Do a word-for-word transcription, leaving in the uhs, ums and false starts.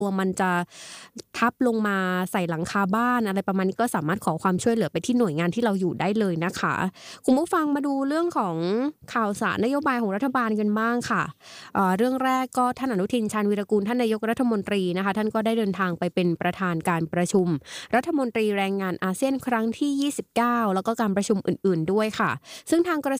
ตัวมันจะทับลงมาใส่หลังคาบ้านอะไรประมาณนี้ก็สามารถขอความช่วยเหลือไปที่หน่วยงานที่เราอยู่ได้เลยนะคะคุณผู้ฟังมาดูเรื่องของข่าวสารนโยบายของรัฐบาลกันบ้างค่ะเอ่อเรื่องแรกก็ท่านอนุทินชาญวีรกูลท่านนายกรัฐมนตรีนะคะท่านก็ได้เดินทางไปเป็นประธานการประชุมรัฐมนตรีแรงงานอาเซียนครั้งที่ยี่สิบเก้าแล้วก็การประชุมอื่นๆด้วยค่ะซึ่งทางกระ